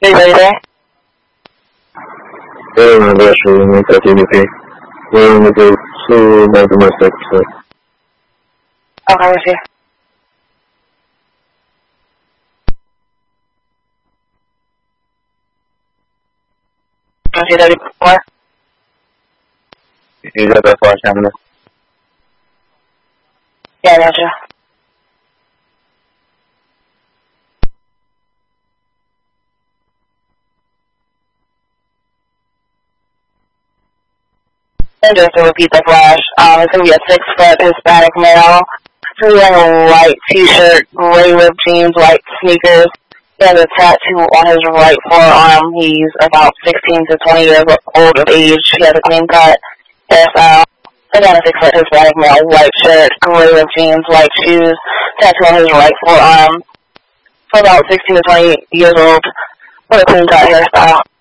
Are you ready there? Yeah, that's really nice. That's GDP. We're going to go to my domestic, so. Okay, with you. CW4? You got that flash camera? Yeah, I gotcha. And just to repeat the flash, it's going to be a 6-foot Hispanic male. He's wearing a white t-shirt, gray ripped jeans, white sneakers. He has a tattoo on his right forearm. He's about 16 to 20 years old of age. He has a clean cut hairstyle. Again, a 6-foot Hispanic male, white shirt, gray ripped jeans, white shoes, tattoo on his right forearm. For about 16 to 20 years old, with a clean cut hairstyle.